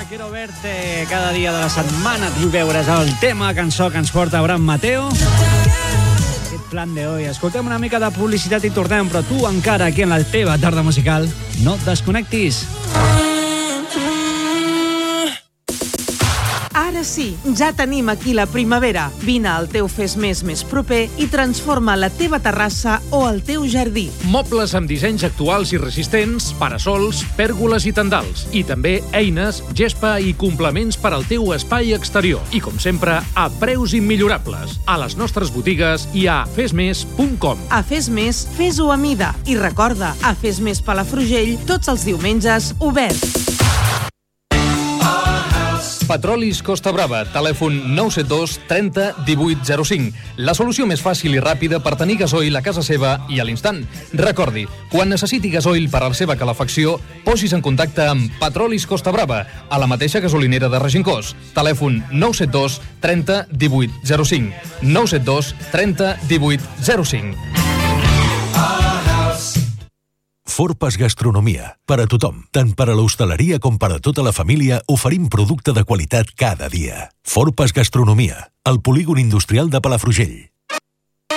Quiero verte cada dia de la setmana. Tu veure's el tema, cançó que ens porta Abraham Mateo. Aquest plan de hoy. Escoltem una mica de publicitat i tornem, però tu encara aquí en la teva tarda musical no et desconnectis. Ara sí, ja tenim aquí la primavera. Vine al teu Fes Més més proper i transforma la teva terrassa o el teu jardí. Mobles amb dissenys actuals i resistents, parasols, pèrgoles i tendals. I també eines, gespa i complements per al teu espai exterior. I com sempre, a preus immillorables. A les nostres botigues i a fesmes.com. A Fes Més, fes-ho a mida. I recorda, a Fes Més Palafrugell, tots els diumenges, obert. Petrolis Costa Brava, telèfon 972 30 18 05. La solució més fàcil i ràpida per tenir gasoil a casa seva i a l'instant. Recordi, quan necessiti gasoil per a la seva calefacció, posis en contacte amb Petrolis Costa Brava, a la mateixa gasolinera de Regencós. Telèfon 972 30 18 05. 972 30 18 05. Forpas Gastronomia. Per a tothom, tant per a l'hostaleria com per a tota la família, oferim producte de qualitat cada dia. Forpas Gastronomia, al polígon industrial de Palafrugell.